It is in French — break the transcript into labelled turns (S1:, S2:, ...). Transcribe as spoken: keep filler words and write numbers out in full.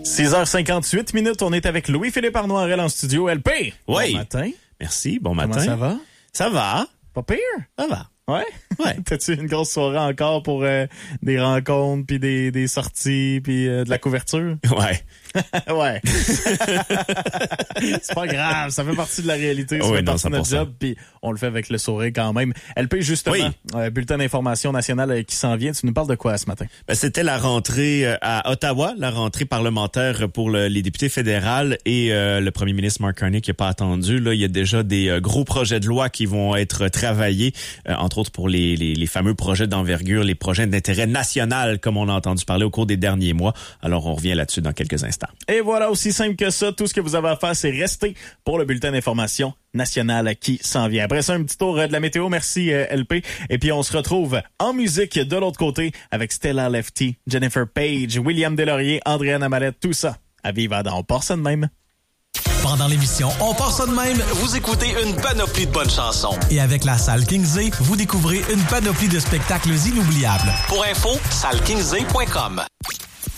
S1: six heures cinquante-huit minutes, on est avec Louis-Philippe Arnoirel en studio. L P,
S2: oui.
S1: Bon matin.
S2: Merci, bon matin.
S1: Comment ça va?
S2: Ça va.
S1: Pas pire?
S2: Ça va.
S1: Ouais?
S2: Ouais.
S1: T'as-tu une grosse soirée encore pour euh, des rencontres, puis des, des sorties, puis euh, de la couverture?
S2: Ouais.
S1: Ouais. C'est pas grave, ça fait partie de la réalité, ça
S2: oui,
S1: fait
S2: non,
S1: partie de notre
S2: cent pour cent.
S1: job, puis on le fait avec le sourire quand même. L P, justement,
S2: Oui.
S1: euh, bulletin d'information nationale euh, qui s'en vient, tu nous parles de quoi ce matin?
S2: Ben, c'était la rentrée euh, à Ottawa, la rentrée parlementaire pour le, les députés fédérales et euh, le premier ministre Mark Carney qui n'a pas attendu. Là, il y a déjà des euh, gros projets de loi qui vont être travaillés, euh, entre autres pour les, les, les fameux projets d'envergure, les projets d'intérêt national, comme on a entendu parler au cours des derniers mois. Alors, on revient là-dessus dans quelques instants.
S1: Et voilà, aussi simple que ça, tout ce que vous avez à faire, c'est rester pour le bulletin d'information nationale qui s'en vient. Après ça, un petit tour de la météo. Merci, euh, L P. Et puis, on se retrouve en musique de l'autre côté avec Stella Lefty, Jennifer Page, William Deslauriers, Andréane Amalette, tout ça. À vivre dans On part ça de même.
S3: Pendant l'émission On part ça de même,
S4: Vous écoutez une panoplie de bonnes chansons.
S3: et avec la salle Kingsley, vous découvrez une panoplie de spectacles inoubliables.
S4: Pour info, salle kingsley point com.